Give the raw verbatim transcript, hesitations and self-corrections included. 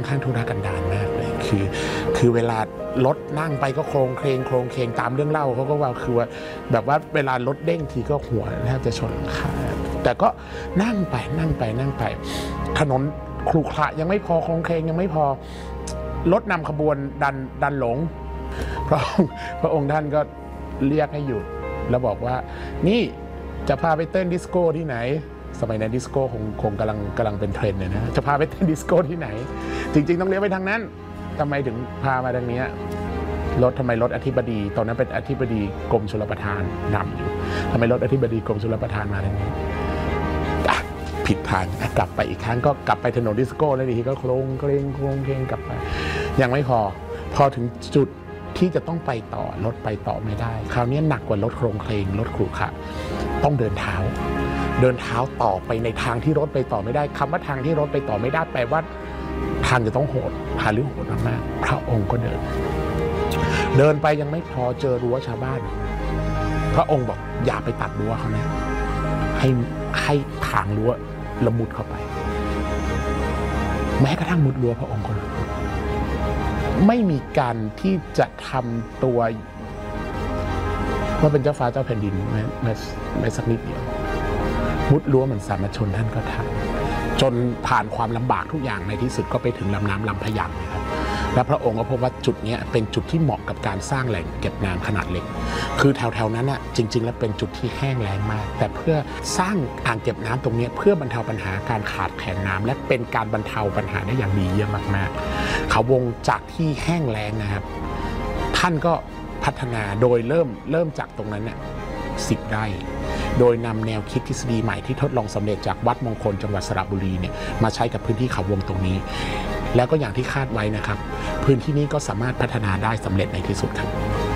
ข้างธุรกันดารมากเลยคือคือเวลารถนั่งไปก็โครงเคลงโครงเคลงตามเรื่องเล่าเขาก็ว่าคือว่าแบบว่าเวลารถเด้งทีก็หัวแทบจะชนหลังคาแต่ก็นั่งไปนั่งไปนั่งไปถนนขรุขระยังไม่พอโครงเคลงยังไม่พอรถนำขบวนดันดันหลงพระองค์พระองค์ท่านก็เรียกให้หยุดแล้วบอกว่านี่จะพาไปเต้นดิสโก้ที่ไหนสมัยนั้นดิสโก้คงคงกำลังกำลังเป็นเทรนด์เนี่ยนะจะพาไปเต้นดิสโก้ที่ไหนจริงๆต้องเลี้ยวไปทางนั้นทำไมถึงพามาทางนี้รถทำไมรถอธิบดีตอนนั้นเป็นอธิบดีกรมชลประทานนำอยู่ทำไมรถอธิบดีกรมชลประทานมาทางนี้ผิดทางกลับไปอีกครั้งก็กลับไปถนนดิสโก้แล้วทีก็โครงเคลงโครงเคลงกลับไปยังไม่พอพอถึงจุดที่จะต้องไปต่อรถไปต่อไม่ได้คราวนี้หนักกว่ารถโครงเคลงรถขรุขระต้องเดินเท้าเดินเท้าต่อไปในทางที่รถไปต่อไม่ได้คำว่าทางที่รถไปต่อไม่ได้แปลว่าทางจะต้องโหดหาหรือโหดมากๆพระองค์ก็เดินเดินไปยังไม่พอเจอรั้วชาวบ้านพระองค์บอกอย่าไปตัดรั้วเขานะให้ให้ทางรั้วละมุดเข้าไปแม้กระทั่งมุดรั้วพระองค์ก็ไม่มีการที่จะทำตัวว่าเป็นเจ้าฟ้าเจ้าแผ่นดินแม้แม้แม้สักนิดเดียวมุดรั้วเหมือนสามัญชนท่านก็ทำจนผ่านความลำบากทุกอย่างในที่สุดก็ไปถึงลำน้ำลำพะยังนะครับและพระองค์ก็พบว่าจุดนี้เป็นจุดที่เหมาะกับการสร้างแหล่งเก็บน้ำขนาดเล็กคือแถวๆนั้นน่ะจริงๆแล้วเป็นจุดที่แห้งแล้งมากแต่เพื่อสร้างอ่างเก็บน้ำตรงนี้เพื่อบรรเทาปัญหาการขาดแคลนน้ำและเป็นการบรรเทาปัญหาได้อย่างดีเยี่ยมมากๆเขาวงจากที่แห้งแล้งนะครับท่านก็พัฒนาโดยเริ่มเริ่มจากตรงนั้นเนี่ยสิบไร่โดยนำแนวคิดทฤษฎีใหม่ที่ทดลองสำเร็จจากวัดมงคลจังหวัดสระบุรีเนี่ยมาใช้กับพื้นที่เขาวงตรงนี้แล้วก็อย่างที่คาดไว้นะครับพื้นที่นี้ก็สามารถพัฒนาได้สำเร็จในที่สุดครับ